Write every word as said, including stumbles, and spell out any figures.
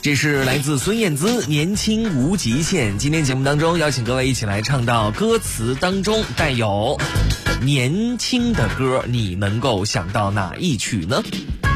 这是来自孙燕姿《年轻无极限》。今天节目当中邀请各位一起来唱到歌词当中带有年轻的歌，你能够想到哪一曲呢？